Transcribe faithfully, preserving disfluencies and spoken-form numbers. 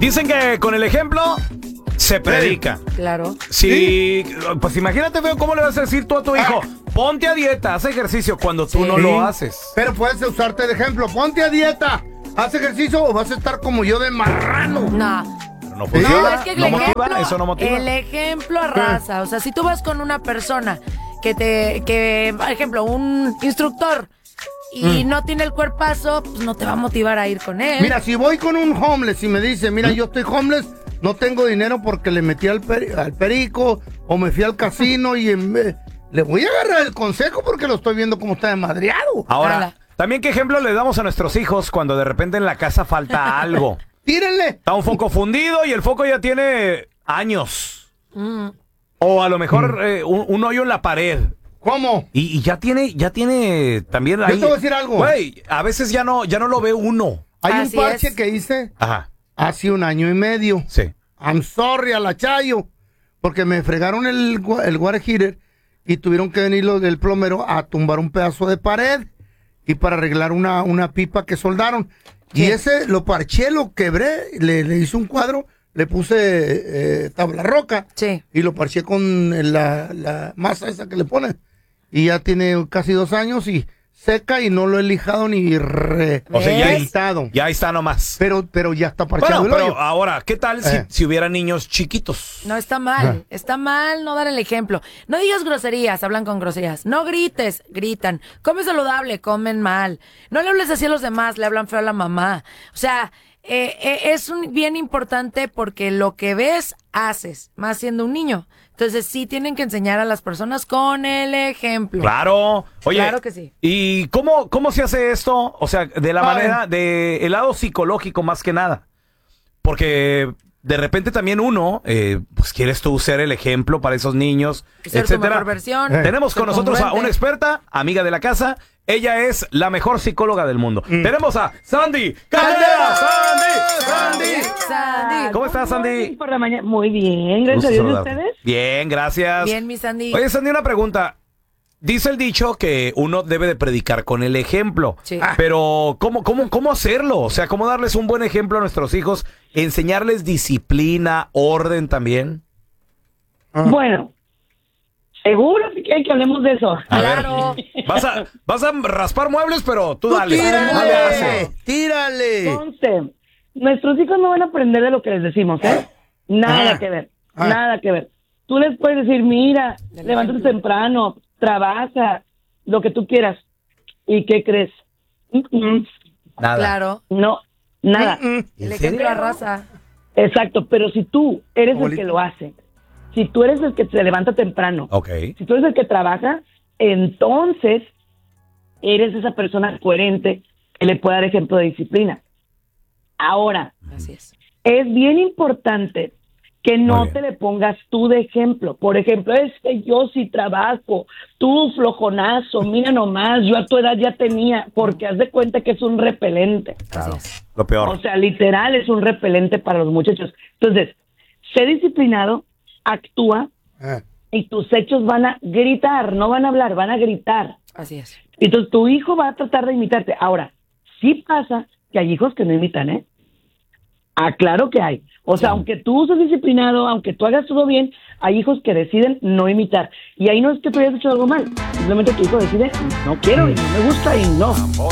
Dicen que con el ejemplo se predica. Claro. Sí, ¿Sí? Pues imagínate, veo cómo le vas a decir tú a tu hijo, ponte a dieta, haz ejercicio cuando tú sí. no lo haces. Pero puedes usarte de ejemplo, ponte a dieta, haz ejercicio o vas a estar como yo de marrano. No. Pero no funciona, no, es que el no ejemplo, motiva, eso no motiva. El ejemplo arrasa. O sea, si tú vas con una persona que te, que, por ejemplo, un instructor y mm. no tiene el cuerpazo, pues no te va a motivar a ir con él. Mira, si voy con un homeless y me dice, mira, ¿Mm? yo estoy homeless, no tengo dinero porque le metí al, peri al perico o me fui al casino y en vez, le voy a agarrar el consejo porque lo estoy viendo como está desmadreado. Ahora, Ala. también qué ejemplo le damos a nuestros hijos cuando de repente en la casa falta algo. Tírenle. Está un foco fundido y el foco ya tiene años. Mm. O a lo mejor mm. eh, un, un hoyo en la pared. ¿Cómo? Y, y ya tiene, ya tiene también ahí. Yo te voy a decir algo. Güey, a veces ya no, ya no lo ve uno. Hay Así un parche es. que hice Ajá. hace un año y medio. Sí. I'm sorry a la Chayo, porque me fregaron el, el water heater y tuvieron que venir los del plomero a tumbar un pedazo de pared y para arreglar una, una pipa que soldaron. ¿Qué? Y ese lo parché, lo quebré, le, le hice un cuadro, le puse eh, tabla roca sí. y lo parché con la, la masa esa que le ponen. Y ya tiene casi dos años y seca y no lo he lijado ni re o sea, ya, editado. Ya está nomás. Pero, pero ya está parchado bueno, el pero hoyo. ahora, ¿qué tal eh. si, si hubiera niños chiquitos? No, está mal. Eh. Está mal no dar el ejemplo. No digas groserías, hablan con groserías. No grites, gritan. Come saludable, comen mal. No le hables así a los demás, le hablan feo a la mamá. O sea, eh, eh, es un, bien importante porque lo que ves, haces, más siendo un niño. Entonces sí tienen que enseñar a las personas con el ejemplo. Claro. Oye, claro que sí. ¿Y cómo, cómo se hace esto? O sea, de la Ay. manera, de el lado psicológico más que nada. Porque de repente también uno, eh, pues quieres tú ser el ejemplo para esos niños, ser etcétera. Tu mejor versión, eh. Tenemos con nosotros congruente. a una experta, amiga de la casa. Ella es la mejor psicóloga del mundo. Mm. Tenemos a Sandy Caldera. Sandy, Sandy, Sandy. ¿Cómo estás, Sandy? Por la mañana. Muy bien, gracias a Dios. ¿Y ustedes? Bien, gracias. Bien, mi Sandy. Oye, Sandy, una pregunta. Dice el dicho que uno debe de predicar con el ejemplo. Sí. Pero, ¿cómo, cómo, ¿cómo hacerlo? O sea, ¿cómo darles un buen ejemplo a nuestros hijos? ¿Enseñarles disciplina, orden también? Ah. Bueno, seguro que quieren que hablemos de eso. A claro. Ver, vas a, vas a raspar muebles, pero tú, tú dale. Tírale, dale hace. tírale. Entonces, nuestros hijos no van a aprender de lo que les decimos, ¿eh? Nada ah. que ver, ah. nada que ver. Tú les puedes decir, mira, levántate temprano, trabaja, lo que tú quieras. ¿Y qué crees? Mm-mm. Nada. Claro. No, nada. Mm-mm. El ejemplo arrasa. Exacto, pero si tú eres Bolito. el que lo hace, si tú eres el que se levanta temprano, okay. si tú eres el que trabaja, entonces eres esa persona coherente que le puede dar ejemplo de disciplina. Ahora, Así es. es bien importante que no te le pongas tú de ejemplo. Por ejemplo, es que yo sí trabajo, tú flojonazo, mira nomás, yo a tu edad ya tenía, porque haz de cuenta que es un repelente. Claro, lo peor. O sea, literal es un repelente para los muchachos. Entonces, sé disciplinado, actúa, eh. y tus hechos van a gritar, no van a hablar, van a gritar. Así es. Entonces, tu hijo va a tratar de imitarte. Ahora, sí pasa que hay hijos que no imitan, ¿eh? Ah, claro que hay. O sea, sí. aunque tú seas disciplinado, aunque tú hagas todo bien, hay hijos que deciden no imitar. Y ahí no es que tú hayas hecho algo mal. Simplemente tu hijo decide, no quiero y no me gusta y no.